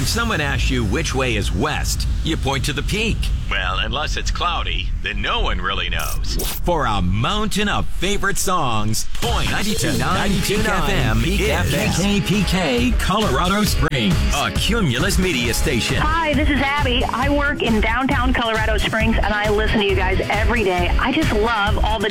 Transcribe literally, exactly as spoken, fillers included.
someone asks you which way is west, you point to the peak. Well, unless it's cloudy, then no one really knows. For a mountain of favorite songs, point ninety-two point nine Peak F M is K K P K Colorado Springs, a Cumulus media station. Hi, this is Abby. I work in downtown Colorado Springs, and I listen to you guys every day. I just love all the